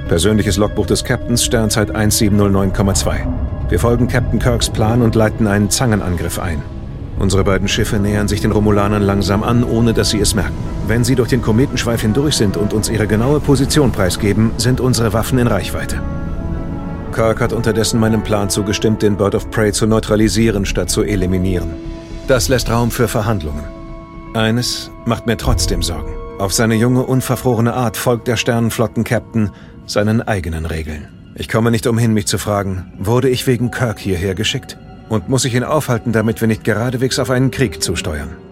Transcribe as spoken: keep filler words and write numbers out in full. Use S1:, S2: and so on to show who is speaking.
S1: Persönliches Logbuch des Captains, Sternzeit eins sieben null neun Komma zwei. Wir folgen Captain Kirks Plan und leiten einen Zangenangriff ein. Unsere beiden Schiffe nähern sich den Romulanern langsam an, ohne dass sie es merken. Wenn sie durch den Kometenschweif hindurch sind und uns ihre genaue Position preisgeben, sind unsere Waffen in Reichweite. Kirk hat unterdessen meinem Plan zugestimmt, den Bird of Prey zu neutralisieren, statt zu eliminieren. Das lässt Raum für Verhandlungen. Eines macht mir trotzdem Sorgen. Auf seine junge, unverfrorene Art folgt der Sternenflotten-Captain seinen eigenen Regeln. Ich komme nicht umhin, mich zu fragen, wurde ich wegen Kirk hierher geschickt? Und muss ich ihn aufhalten, damit wir nicht geradewegs auf einen Krieg zusteuern?